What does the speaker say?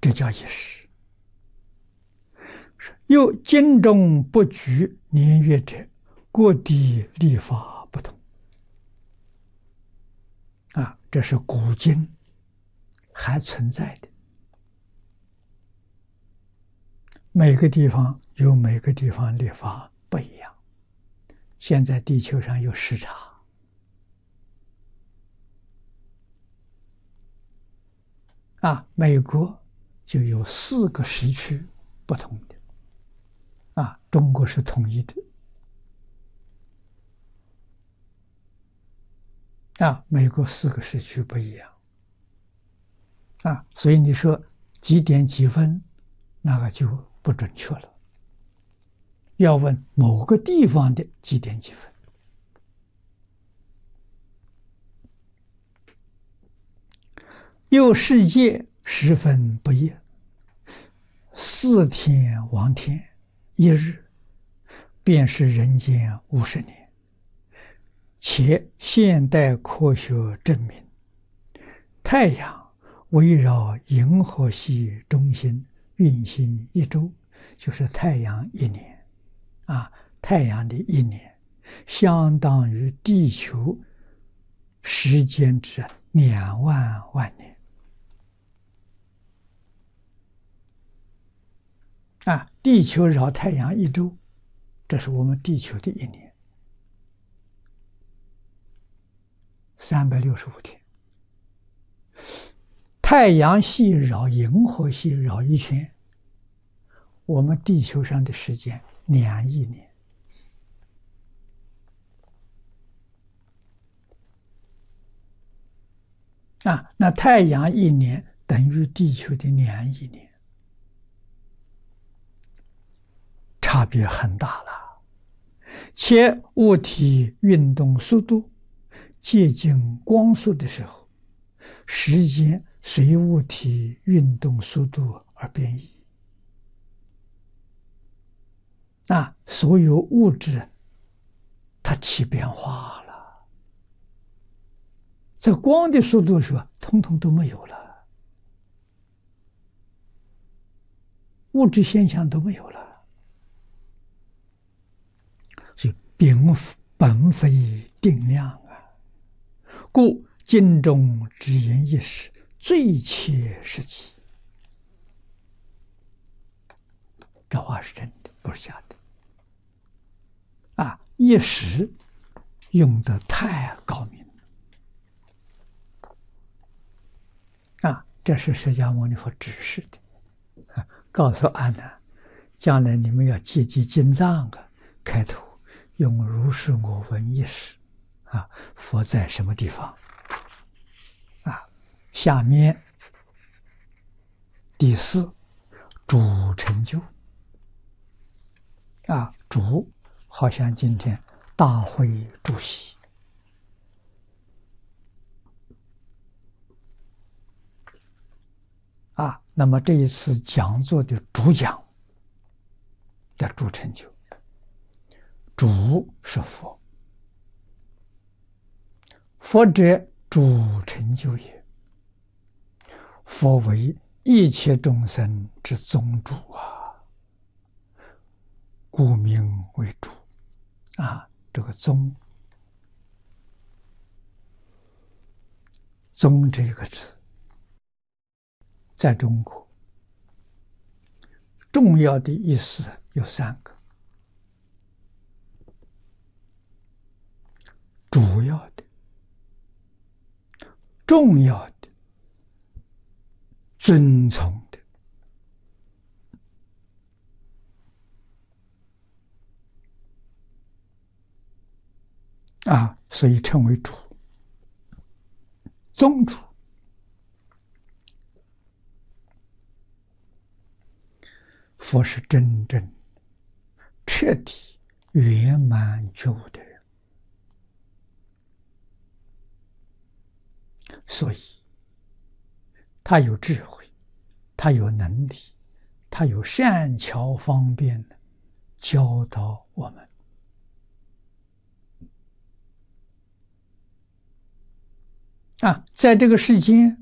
这叫一时。又经中不拘年月者，各地历法不同。这是古今还存在的，每个地方有每个地方历法不一样。现在地球上有时差，美国就有4个时区不同的，中国是统一的，美国4个时区不一样，所以你说几点几分，那个就不准确了，要问某个地方的几点几分。又世界时分不一，4天王天1日，便是人间50年。且现代科学证明，太阳围绕银河系中心运行1周，就是太阳1年，太阳的1年相当于地球时间之2万万年。地球绕太阳1周，这是我们地球的1年，365天。太阳系绕银河系绕1圈，我们地球上的时间2亿年。那太阳1年等于地球的2亿年，差别很大了。且物体运动速度接近光速的时候，时间随物体运动速度而变异。所有物质它起变化了，在光的速度上通通都没有了，物质现象都没有了。所以本非定量故经中只言一时，最切实际。这话是真的，不是假的。一时用得太高明了。这是释迦牟尼佛指示的，告诉阿难，将来你们要接济经藏开头用如是我闻一时。佛在什么地方？下面第4，主成就。主好像今天大会主席，那么这一次讲座的主讲的主成就，主是佛，佛者主成就也，佛为一切众生之宗主故名为主。这个宗这个字在中国重要的意思有3个，主要的、重要的、尊崇的。所以称为主，宗主。佛是真正彻底圆满觉悟的人，所以他有智慧，他有能力，他有善巧方便教导我们。在这个世间